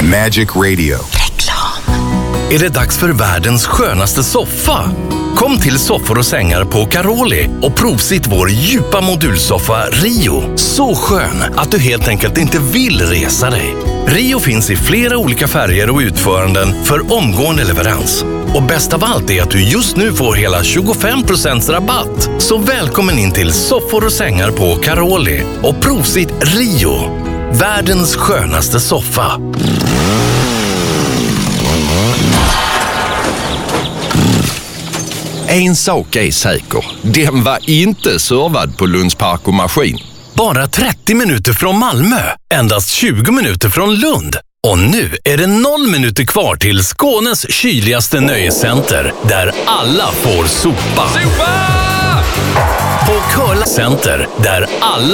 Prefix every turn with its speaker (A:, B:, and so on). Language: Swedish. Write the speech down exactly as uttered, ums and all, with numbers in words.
A: Magic Radio.
B: Reklam.
C: Är det dags för världens skönaste soffa? Kom till Soffor och sängar på Caroli och provsitt vår djupa modulsoffa Rio. Så skön att du helt enkelt inte vill resa dig. Rio finns i flera olika färger och utföranden för omgående leverans. Och bäst av allt är att du just nu får hela tjugofem procent rabatt. Så välkommen in till Soffor och sängar på Caroli och provsitt Rio. Världens skönaste soffa.
D: En sak är säker. Den var inte servad på Lunds Park och Maskin.
C: Bara trettio minuter från Malmö. Endast tjugo minuter från Lund. Och nu är det noll minuter kvar till Skånes kyligaste nöjescenter. Där alla får sopa.
D: Sopa!
C: På Curla Center. Där alla